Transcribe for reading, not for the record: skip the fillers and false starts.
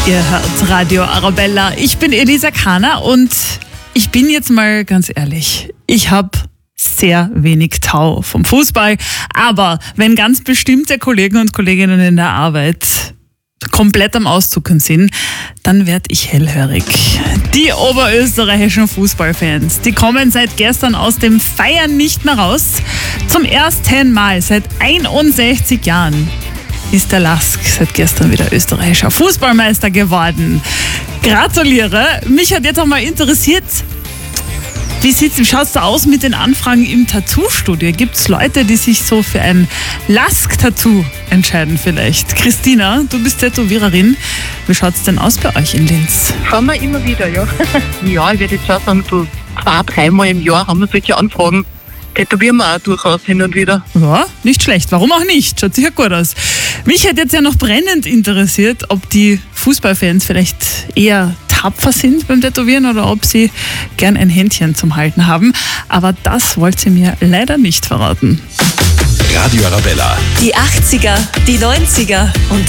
Ihr hört Radio Arabella. Ich bin Elisa Kahner und ich bin jetzt mal ganz ehrlich, ich habe sehr wenig Tau vom Fußball, aber wenn ganz bestimmte Kollegen und Kolleginnen in der Arbeit komplett am Auszucken sind, dann werde ich hellhörig. Die oberösterreichischen Fußballfans, die kommen seit gestern aus dem Feiern nicht mehr raus. Zum ersten Mal seit 61 Jahren ist der LASK seit gestern wieder österreichischer Fußballmeister geworden. Gratuliere! Mich hat jetzt auch mal interessiert, wie schaut es da aus mit den Anfragen im Tattoo-Studio? Gibt es Leute, die sich so für ein LASK-Tattoo entscheiden vielleicht? Christina, du bist Tätowiererin. Wie schaut es denn aus bei euch in Linz? Haben wir immer wieder, ja. Ja, ich werde jetzt auch sagen, so 2-3 Mal im Jahr haben wir solche Anfragen. Tätowieren wir auch durchaus hin und wieder. Ja, nicht schlecht. Warum auch nicht? Schaut sicher gut aus. Mich hätte jetzt ja noch brennend interessiert, ob die Fußballfans vielleicht eher tapfer sind beim Tätowieren oder ob sie gern ein Händchen zum Halten haben. Aber das wollt ihr mir leider nicht verraten. Radio Arabella. Die 80er, die 90er und